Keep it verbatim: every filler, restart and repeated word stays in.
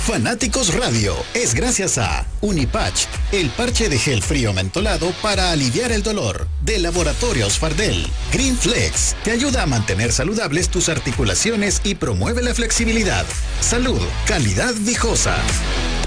Fanáticos Radio es gracias a Unipatch, el parche de gel frío mentolado para aliviar el dolor, de Laboratorios Fardel. Green Flex te ayuda a mantener saludables tus articulaciones y promueve la flexibilidad. Salud, calidad viejosa.